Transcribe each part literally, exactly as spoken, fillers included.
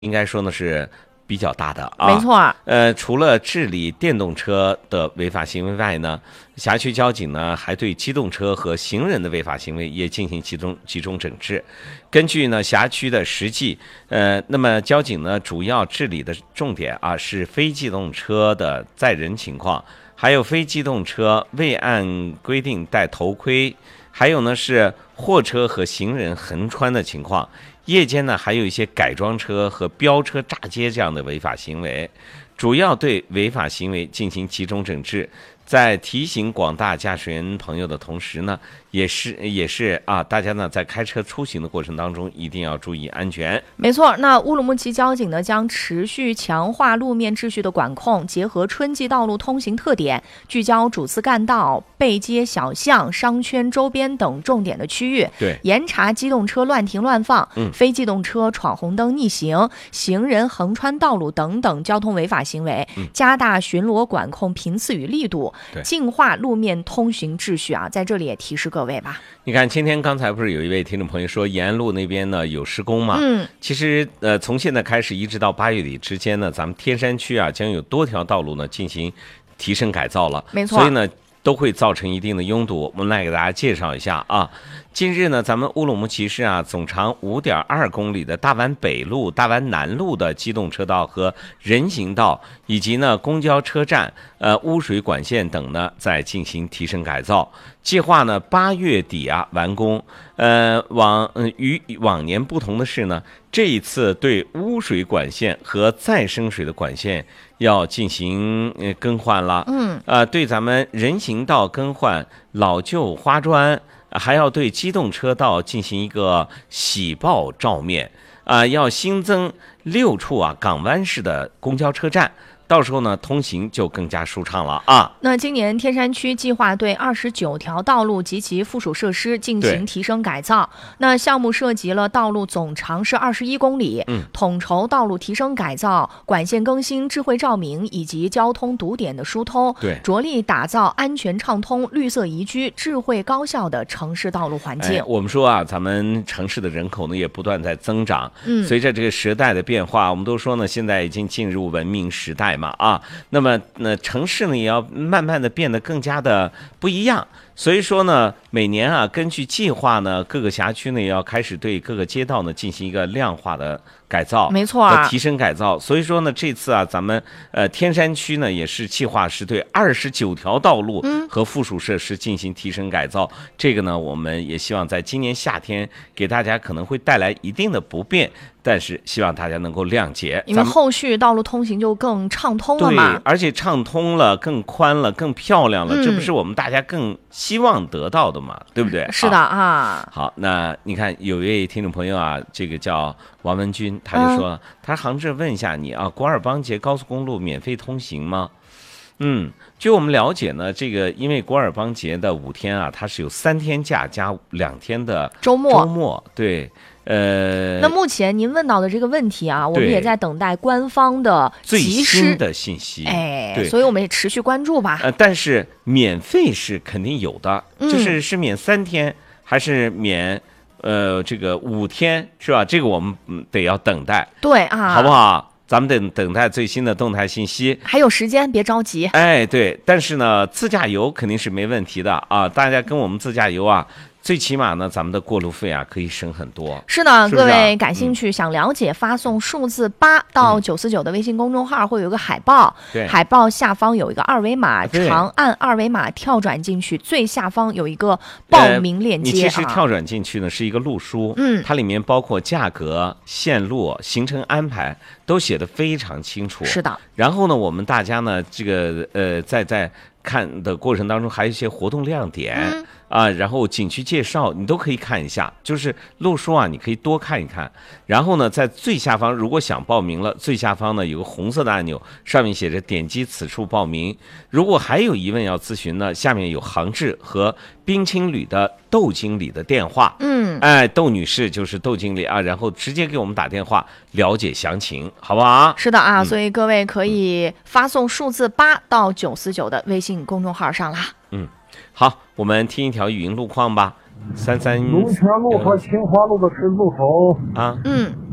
应该说呢是比较大的啊。 没错。 呃，除了治理电动车的违法行为外呢，辖区交警呢还对机动车和行人的违法行为也进行集中集中整治。根据呢辖区的实际，呃，那么交警呢主要治理的重点啊是非机动车的载人情况，还有非机动车未按规定戴头盔，还有呢是货车和行人横穿的情况。夜间呢，还有一些改装车和飙车炸街这样的违法行为，主要对违法行为进行集中整治。在提醒广大驾驶员朋友的同时呢，也是也是啊，大家呢在开车出行的过程当中一定要注意安全。 没错，那乌鲁木齐交警呢将持续强化路面秩序的管控，结合春季道路通行特点，聚焦主次干道、背街小巷、商圈周边等重点的区域， 对， 严查机动车乱停乱放、 嗯、 非机动车闯红灯逆行、行人横穿道路等等交通违法行为， 嗯、 加大巡逻管控频次与力度，净化路面通行秩序啊。在这里也提示各位吧。 你看，今天刚才不是有一位听众朋友说延安路那边呢有施工吗？ 嗯， 其实呃从现在开始一直到八月底之间呢，咱们天山区啊将有多条道路呢进行提升改造了。 没错， 所以呢都会造成一定的拥堵。我们来给大家介绍一下啊。近日呢，咱们乌鲁木齐市啊，总长 五点二公里的大湾北路、大湾南路的机动车道和人行道，以及呢公交车站、呃污水管线等呢，在进行提升改造。计划呢八月底啊完工。呃，往嗯、呃、与往年不同的是呢，这一次对污水管线和再生水的管线要进行呃更换了。 嗯， 呃，对咱们人行道更换老旧花砖。还要对机动车道进行一个洗爆照面啊、呃，要新增六处啊港湾式的公交车站。到时候呢，通行就更加舒畅了啊。 那今年天山区计划对二十九条道路及其附属设施进行提升改造。那项目涉及了道路总长是二十一公里， 嗯， 统筹道路提升改造、管线更新、智慧照明以及交通堵点的疏通。 对， 着力打造安全畅通、绿色宜居、智慧高效的城市道路环境。 哎、我们说啊，咱们城市的人口呢也不断在增长， 嗯， 随着这个时代的变化，我们都说呢，现在已经进入文明时代嘛啊，那么那城市呢也要慢慢的变得更加的不一样。所以说呢，每年啊，根据计划呢，各个辖区呢也要开始对各个街道呢进行一个量化的改造， 没错， 和提升改造。所以说呢，这次啊，咱们呃天山区呢也是计划是对二十九条道路和附属设施进行提升改造。嗯、这个呢，我们也希望在今年夏天给大家可能会带来一定的不便，但是希望大家能够谅解， 因为后续道路通行就更畅通了嘛。 对，而且畅通了，更宽了，更漂亮了， 嗯、 这不是我们大家更希望得到的嘛，对不对？ 是的啊。 好，那你看有一位听众朋友啊，这个叫王文军，他就说，嗯、他杭州问一下你啊，古尔邦节高速公路免费通行吗？嗯，据我们了解呢，这个因为古尔邦节的五天啊，它是有三天假加两天的周末， 周末对。呃， 那目前您问到的这个问题啊，我们也在等待官方的最新的信息， 哎， 对， 所以我们也持续关注吧。 呃，但是免费是肯定有的， 嗯、 就是是免三天还是免呃这个五天是吧？这个我们得要等待， 对啊， 好不好？咱们得等待最新的动态信息， 还有时间，别着急。 哎，对，但是呢，自驾游肯定是没问题的啊！大家跟我们自驾游啊。最起码呢，咱们的过路费啊可以省很多。 是的， 是是啊、 各位感兴趣、嗯、想了解，发送数字八到九四九的微信公众号，会有一个海报。 对， 海报下方有一个二维码，长按二维码跳转进去，最下方有一个报名链接。 呃、你其实跳转进去呢、啊、是一个路书， 嗯， 它里面包括价格、线路、行程安排都写得非常清楚。 是的。 然后呢，我们大家呢，这个呃，在在看的过程当中，还有一些活动亮点。嗯啊，然后景区介绍你都可以看一下，就是路书啊，你可以多看一看。然后呢，在最下方，如果想报名了，最下方呢有个红色的按钮，上面写着点击此处报名。如果还有疑问要咨询呢，下面有杭志和冰青旅的窦经理的电话。 嗯， 哎，窦女士就是窦经理啊，然后直接给我们打电话了解详情，好不好？ 是的啊， 嗯、 所以各位可以发送数字八到九四九的微信公众号上啦。 嗯。好，我们听一条语音路况吧。三三龙泉路和秦华路的是路口啊， 嗯，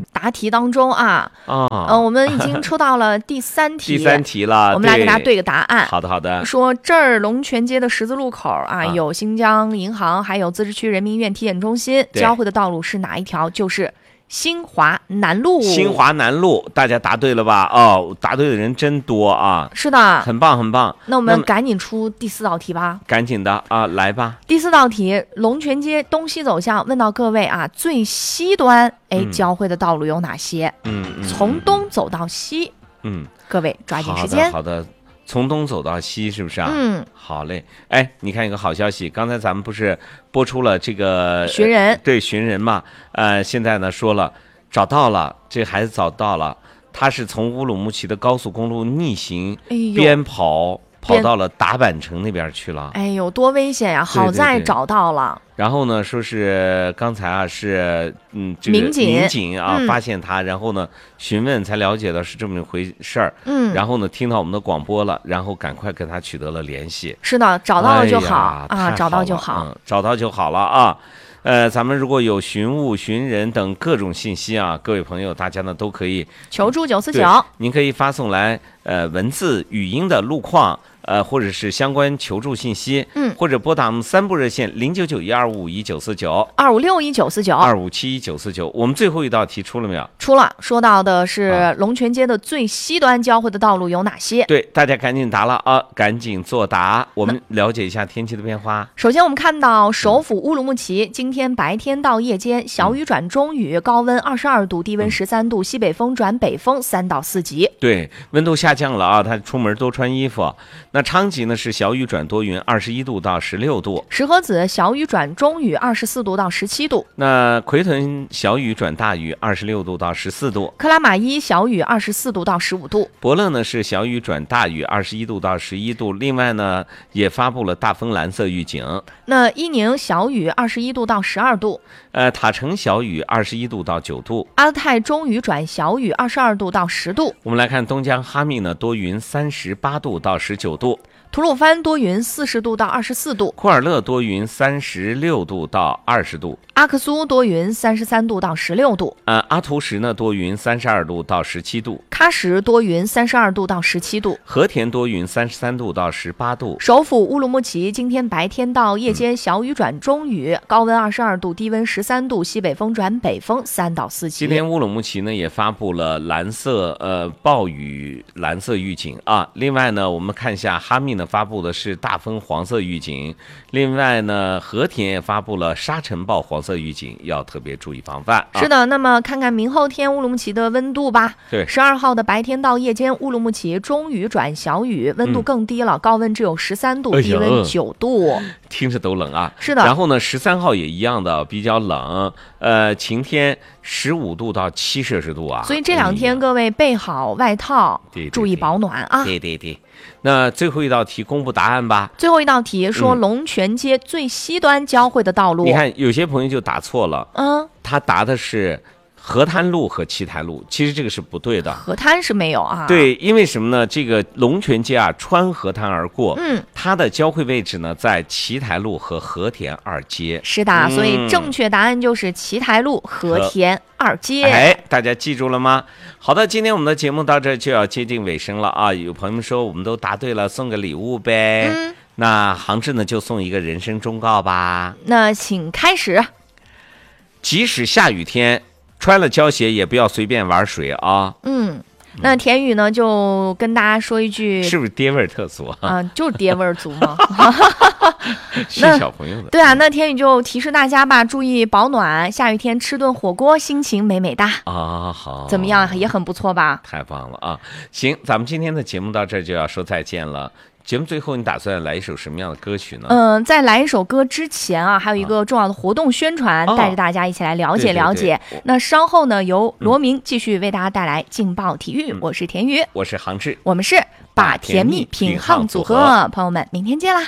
答题当中啊， 啊、 哦呃，我们已经抽到了第三题， 第三题了， 我们来给大家对个答案。 好的，好的。 说这儿龙泉街的十字路口啊，啊有新疆银行，还有自治区人民医院体检中心，交汇的道路是哪一条？就是新华南路。 新华南路，大家答对了吧？哦，答对的人真多啊！ 是的， 很棒，很棒。 那我们赶紧出第四道题吧。 赶紧的啊，来吧。 第四道题，龙泉街东西走向，问到各位啊，最西端哎、嗯、交汇的道路有哪些？ 嗯，嗯从东走到西。 嗯， 各位抓紧时间。 好的，好的。从东走到西，是不是啊？ 嗯， 好嘞。哎，你看一个好消息，刚才咱们不是播出了这个寻人、呃？ 对，寻人嘛。呃，现在呢说了，找到了，这孩子找到了，他是从乌鲁木齐的高速公路逆行， 哎、 边跑跑到了达坂城那边去了。 哎呦，多危险呀！好在找到了。 对对对，然后呢，说是刚才啊是嗯这个民警民警啊、 嗯、 发现他，然后呢询问才了解到是这么一回事儿。 嗯， 然后呢听到我们的广播了，然后赶快跟他取得了联系。 是的，找到了就好、 哎、 啊，找到就好、 嗯，找到就好了啊。呃，咱们如果有寻物、寻人等各种信息啊，各位朋友，大家呢都可以求助九四九， 您可以发送来呃文字、语音的路况。呃，或者是相关求助信息， 嗯， 或者拨打我们三部热线零九九一二五一九四九二五六一九四九二五七一九四九。我们最后一道题出了没有？ 出了，说到的是龙泉街的最西端交汇的道路有哪些？ 对，大家赶紧答了啊，赶紧作答。我们了解一下天气的变化。 首先，我们看到首府乌鲁木齐今天白天到夜间小雨转中雨，高温二十二度，低温十三度，西北风转北风三到四级。 对，温度下降了啊，他出门多穿衣服。那昌吉呢是小雨转多云，二十一度到十六度。 石河子小雨转中雨，二十四度到十七度。 那奎屯小雨转大雨，二十六度到十四度。 克拉玛依小雨，二十四度到十五度。 伯乐呢是小雨转大雨，二十一度到十一度。另外呢也发布了大风蓝色预警。 那伊宁小雨，二十一度到十二度。 呃，塔城小雨，二十一度到九度。 阿勒泰中雨转小雨，二十二度到十度。 我们来看东江哈密呢，多云，三十八度到十九度。 吐鲁番多云，四十度到二十四度。 库尔勒多云，三十六度到二十度。 阿克苏多云，三十三度到十六度。 呃，阿图什呢多云，三十二度到十七度。 喀什多云，三十二度到十七度。 和田多云，三十三度到十八度。 首府乌鲁木齐今天白天到夜间小雨转中雨，嗯、高温二十二度，低温十三度，西北风转北风三到四级。 今天乌鲁木齐呢也发布了蓝色呃暴雨蓝色预警啊。另外呢，我们看一下哈密呢发布的是大风黄色预警。另外呢，和田也发布了沙尘暴黄色预警，要特别注意防范、啊。 是的，那么看看明后天乌鲁木齐的温度吧。 对， 十二号的白天到夜间，乌鲁木齐中雨转小雨，温度更低了，嗯、高温只有十三度，低温九度、哎， 听着都冷啊。 是的。 然后呢，十三号也一样的比较冷，呃，晴天十五度到七摄氏度啊。 所以这两天各位备好外套， 对对对， 注意保暖啊。 对对对。那最后一道题公布答案吧。 最后一道题说龙泉街最西端交汇的道路， 嗯、你看有些朋友就答错了， 嗯， 他答的是河滩路和七台路，其实这个是不对的。 河滩是没有啊？ 对，因为什么呢？这个龙泉街啊，穿河滩而过， 嗯， 它的交汇位置呢在七台路和和田二街。 是的，嗯、所以正确答案就是七台路和田二街。 哎，大家记住了吗？好的，今天我们的节目到这就要接近尾声了啊！有朋友们说我们都答对了，送个礼物呗。 嗯， 那杭志呢就送一个人生忠告吧。 那请开始。 即使下雨天，穿了胶鞋也不要随便玩水啊。 嗯，那田宇呢就跟大家说一句， 是不是爹味儿特足啊？ 啊，就是爹味儿足嘛。 是小朋友的。 对啊，那田宇就提示大家吧，注意保暖，下雨天吃顿火锅，心情美美哒。 啊，好， 怎么样，也很不错吧？ 太棒了啊！行，咱们今天的节目到这儿就要说再见了。节目最后，你打算来一首什么样的歌曲呢？ 嗯、呃，在来一首歌之前啊，还有一个重要的活动宣传， 啊、 带着大家一起来了解了解。 对对对， 那稍后呢，由罗明继续为大家带来劲爆体育。嗯、我是田宇， 我是杭志， 我们是把甜蜜品夯组合。朋友们，明天见啦！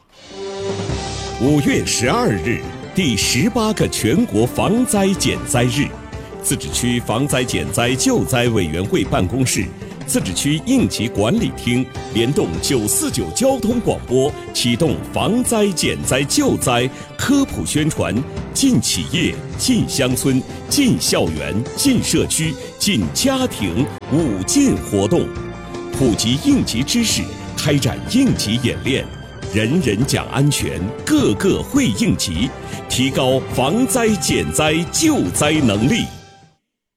五月十二日，第十八个全国防灾减灾日，自治区防灾减灾救灾委员会办公室自治区应急管理厅联动九四九交通广播，启动防灾减灾救灾科普宣传，进企业、进乡村、进校园、进社区、进家庭五进活动，普及应急知识，开展应急演练，人人讲安全，个个会应急，提高防灾减灾救灾能力。